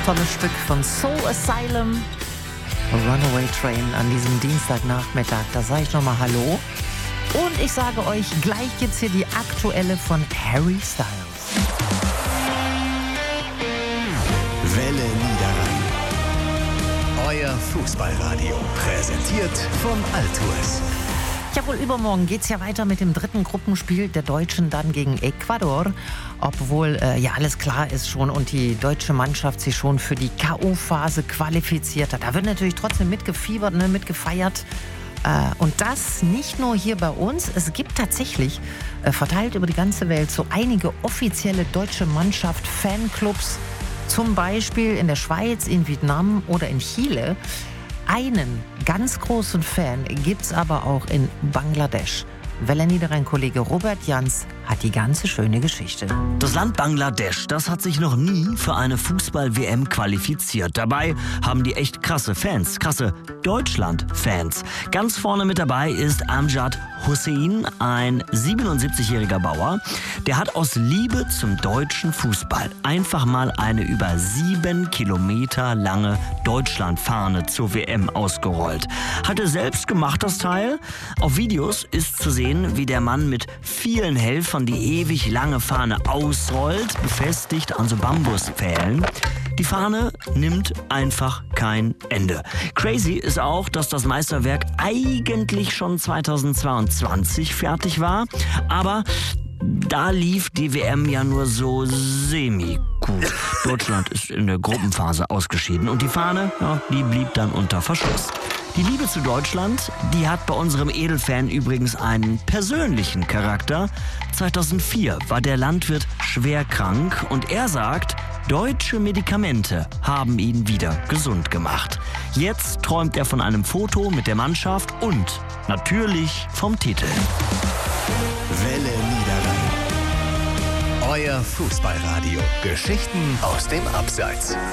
tolles Stück von Soul Asylum, Runaway Train an diesem Dienstagnachmittag. Da sage ich nochmal Hallo. Und ich sage euch, gleich gibt's hier die aktuelle von Harry Styles. Welle Niederrhein. Euer Fußballradio. Präsentiert von Altours. Jawohl, übermorgen geht's ja weiter mit dem dritten Gruppenspiel der Deutschen dann gegen Ecuador. Obwohl ja alles klar ist schon und die deutsche Mannschaft sich schon für die K.O.-Phase qualifiziert hat. Da wird natürlich trotzdem mitgefiebert, mitgefeiert. Und das nicht nur hier bei uns. Es gibt tatsächlich verteilt über die ganze Welt so einige offizielle deutsche Mannschaft-Fanclubs. Zum Beispiel in der Schweiz, in Vietnam oder in Chile. Einen ganz großen Fan gibt's aber auch in Bangladesch. Welle Niederrhein-Kollege Robert Jans hat die ganze schöne Geschichte. Das Land Bangladesch, das hat sich noch nie für eine Fußball-WM qualifiziert. Dabei haben die echt krasse Fans, krasse Deutschland-Fans. Ganz vorne mit dabei ist Amjad Hussein, ein 77-jähriger Bauer. Der hat aus Liebe zum deutschen Fußball einfach mal eine über 7 Kilometer lange Deutschlandfahne zur WM ausgerollt. Hat er selbst gemacht, das Teil. Auf Videos ist zu sehen, wie der Mann mit vielen Helfern die ewig lange Fahne ausrollt, befestigt an so Bambuspfählen. Die Fahne nimmt einfach kein Ende. Crazy ist auch, dass das Meisterwerk eigentlich schon 2022 fertig war, aber da lief die WM ja nur so semi-gut. Deutschland ist in der Gruppenphase ausgeschieden und die Fahne, ja, die blieb dann unter Verschluss. Die Liebe zu Deutschland, die hat bei unserem Edelfan übrigens einen persönlichen Charakter. 2004 war der Landwirt schwer krank und er sagt, deutsche Medikamente haben ihn wieder gesund gemacht. Jetzt träumt er von einem Foto mit der Mannschaft und natürlich vom Titel. Welle Niederrhein. Euer Fußballradio. Geschichten aus dem Abseits.